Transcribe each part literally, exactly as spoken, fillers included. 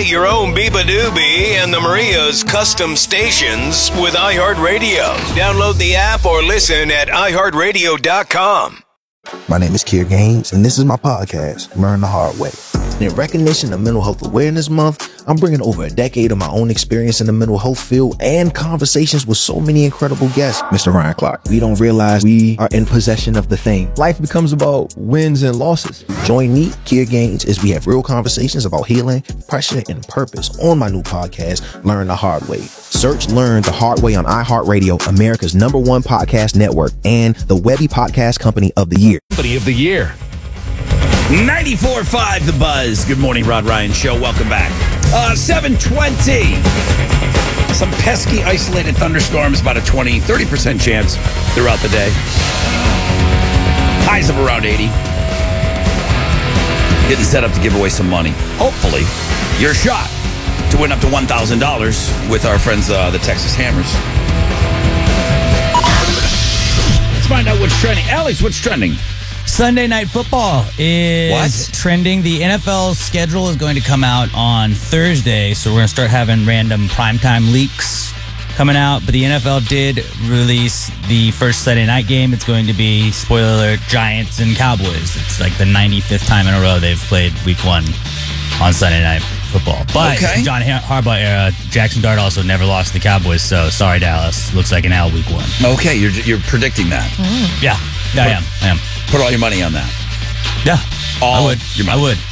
your own Beeba Doobie and the Maria's custom stations with iHeartRadio. Download the app or listen at i heart radio dot com. My name is Kier Gaines, and this is my podcast, Learn the Hard Way. In recognition of Mental Health Awareness Month, I'm bringing over a decade of my own experience in the mental health field and conversations with so many incredible guests. Mister Ryan Clark, we don't realize we are in possession of the thing. Life becomes about wins and losses. Join me, Kier Gaines, as we have real conversations about healing, pressure, and purpose on my new podcast, Learn the Hard Way. Search Learn the Hard Way on iHeartRadio, America's number one podcast network, and the Webby Podcast Company of the Year. Company of the Year. ninety-four point five The Buzz. Good morning, Rod Ryan Show. Welcome back. Uh, seven twenty. Some pesky isolated thunderstorms, about a twenty, thirty percent chance throughout the day. Highs of around eighty. Getting set up to give away some money. Hopefully, your shot to win up to one thousand dollars with our friends, uh, the Texas Hammers. Let's find out what's trending. Alex, what's trending? Sunday Night Football is What? trending. The N F L schedule is going to come out on Thursday, so we're going to start having random primetime leaks coming out. But the N F L did release the first Sunday night game. It's going to be, spoiler alert, Giants and Cowboys. It's like the ninety-fifth time in a row they've played week one on Sunday Night Football. But Okay. it's the John Harbaugh era. Jackson Dart also never lost to the Cowboys, so sorry, Dallas. Looks like an L week one. Okay, you're you're predicting that. Yeah, yeah, I am. I am. Put all your money on that. Yeah, All I would. your I money. would.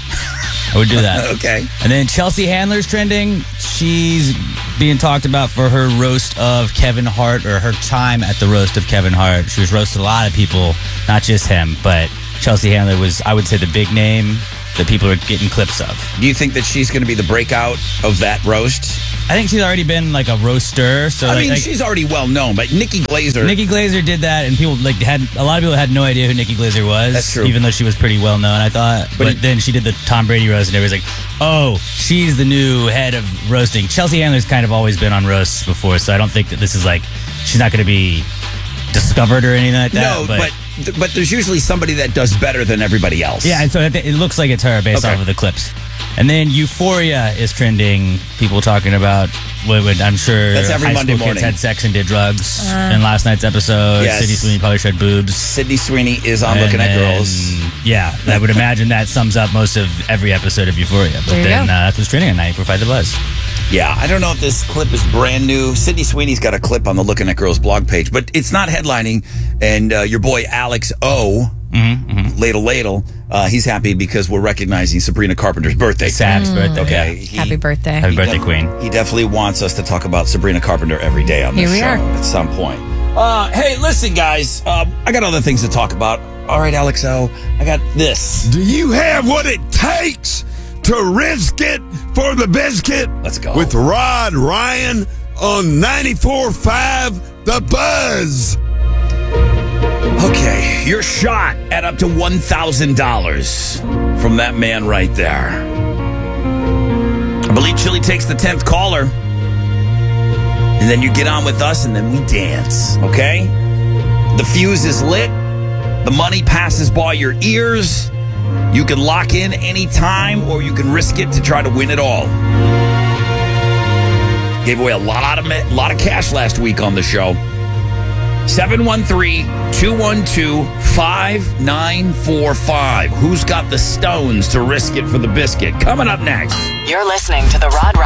I would do that. Okay. And then Chelsea Handler's trending. She's being talked about for her roast of Kevin Hart, or her time at the roast of Kevin Hart. She was roasted a lot of people, not just him, but Chelsea Handler was, I would say, the big name that people are getting clips of. Do you think that she's going to be the breakout of that roast? I think she's already been like a roaster. So I like, mean, like, she's already well known, but Nikki Glazer. Nikki Glazer did that, and people like had a lot of people had no idea who Nikki Glazer was. That's true. Even though she was pretty well known, I thought. But But, he- then she did the Tom Brady roast, and everybody's like, "Oh, she's the new head of roasting." Chelsea Handler's kind of always been on roasts before, so I don't think that this is like she's not going to be discovered or anything like that. no, but but there's usually somebody that does better than everybody else. yeah, and so I think it looks like it's her based Okay. off of the clips. And then Euphoria is trending. People talking about what would I'm sure That's every high Monday school morning. kids had sex and did drugs in last night's episode. Yes. Sydney Sweeney probably showed boobs. Sydney Sweeney is on And Looking at then, Girls. Yeah, I would imagine that sums up most of every episode of Euphoria. But There you then go. uh, that's what's trending at ninety-four point five The Buzz. Yeah, I don't know if this clip is brand new. Sydney Sweeney's got a clip on the Looking at Girls blog page, but it's not headlining. And uh, your boy Alex O, Mm-hmm, mm-hmm. Ladle Ladle, uh, he's happy because we're recognizing Sabrina Carpenter's birthday. Sab's birthday. Okay. Yeah. He- Happy birthday. Happy he birthday, def- Queen. He definitely wants us to talk about Sabrina Carpenter every day on this Here we show are. at some point. Uh, hey, listen, guys. Uh, I got other things to talk about. All right, Alex O, I got this. Do you have what it takes to risk it for the biscuit? Let's go. With Rod Ryan on ninety-four point five The Buzz. Okay, your shot at up to one thousand dollars from that man right there. I believe Chili takes the tenth caller. And then you get on with us and then we dance, okay? The fuse is lit. The money passes by your ears. You can lock in any time or you can risk it to try to win it all. Gave away a lot of, a lot of cash last week on the show. seven one three, two one two, five nine four five. Who's got the stones to risk it for the biscuit? Coming up next. You're listening to the Rod Ryan